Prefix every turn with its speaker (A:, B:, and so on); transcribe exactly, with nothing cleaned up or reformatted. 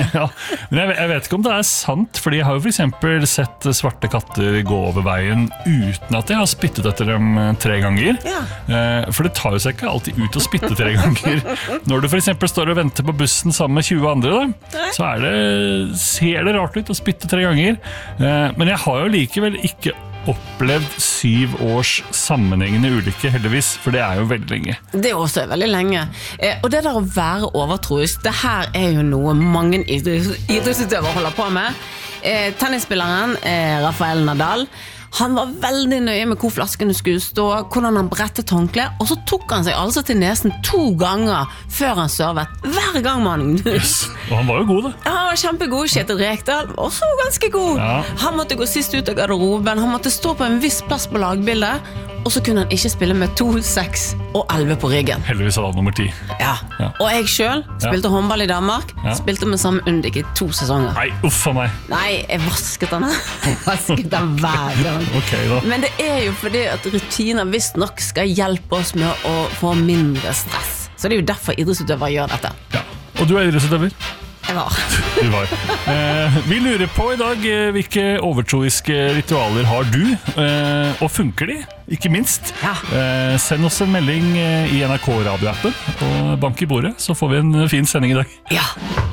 A: Ja, men jeg, jeg vet ikke om det er sant, fordi jeg har jo for eksempel sett svarte katter gå over veien uten at jeg har spyttet etter dem tre ganger.
B: Ja.
A: For det tar jo seg ikke alltid ut å spytte tre ganger. Når du for eksempel står og venter på bussen sammen med tjue andre, da, så er det, ser det rart ut å spytte tre ganger. Men jeg har jo likevel ikke opplevd syv års sammenhengende ulykke, heldigvis, for det er jo veldig lenge.
B: Det er også veldig lenge. Eh, og det der å være overtroisk, det her er jo noe mange idrettsutøvere holder på med. Eh, tennisspilleren eh, Rafael Nadal, han var veldig nøye med hvor flaskene skulle stå, hvordan han brettet håndkle, og så tok han seg altså til nesen to ganger før han servet. Hver gang, mannen.
A: Yes. Og han var jo god, da.
B: Ja, han var kjempegod. Kjetil Rekdal, også ganske god.
A: Ja.
B: Han måtte gå sist ut av garderoben, han måtte stå på en viss plass på lagbildet, og så kunne han ikke spille med to, seks og elleve på ryggen.
A: Heldigvis hadde han nummer ti.
B: Ja.
A: Ja.
B: Og jeg selv spilte ja. håndball i Danmark,
A: ja.
B: spilte med samme Undik i to sesonger.
A: Nei, uff for meg.
B: Nei, jeg vasket den. Jeg vasket den hver gang.
A: Okay, da.
B: Men det er jo fordi at rutiner visst nok skal hjelpe oss med å få mindre stress. Så det er jo derfor idrettsutøvere gjør dette.
A: Ja. Og du er idrettsutøver?
B: Jeg var.
A: Du var. Eh, vi lurer på i dag eh, hvilke overtroiske ritualer har du, eh, og funker de, ikke minst.
B: Ja.
A: Eh, send oss en melding i N R K-radioappen og bank i bordet, så får vi en fin sending i dag.
B: Ja.